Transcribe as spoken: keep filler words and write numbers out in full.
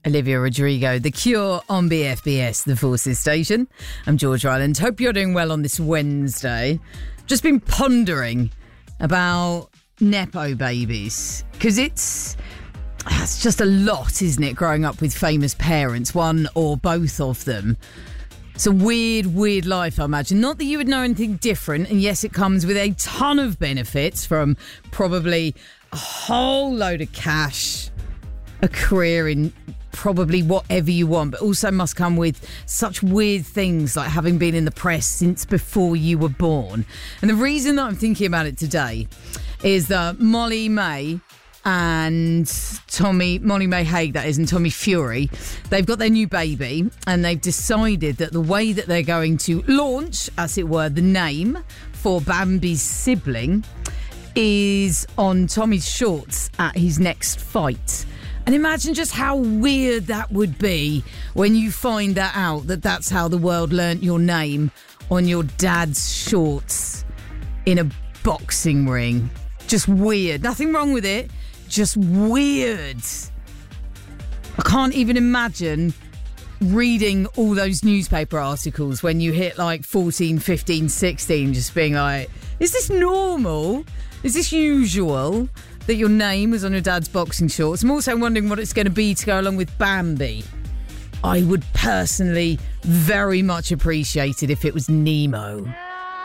Olivia Rodrigo, The Cure on B F B S, the Forces Station. I'm George Ryland. Hope you're doing well on this Wednesday. Just been pondering about Nepo babies, because it's, it's just a lot, isn't it, growing up with famous parents, one or both of them. It's a weird, weird life, I imagine. Not that you would know anything different, and yes, it comes with a ton of benefits, from probably a whole load of cash, a career in probably whatever you want, but also must come with such weird things like having been in the press since before you were born. And the reason that I'm thinking about it today is that Molly-Mae and Tommy, Molly-Mae Hague, that is, and Tommy Fury, they've got their new baby, and they've decided that the way that they're going to launch, as it were, the name for Bambi's sibling is on Tommy's shorts at his next fight. And imagine just how weird that would be when you find that out, that that's how the world learnt your name, on your dad's shorts in a boxing ring. Just weird. Nothing wrong with it. Just weird. I can't even imagine reading all those newspaper articles when you hit like fourteen, fifteen, sixteen, just being like, is this normal? Is this usual that your name was on your dad's boxing shorts? I'm also wondering what it's going to be to go along with Bambi. I would personally very much appreciate it if it was Nemo.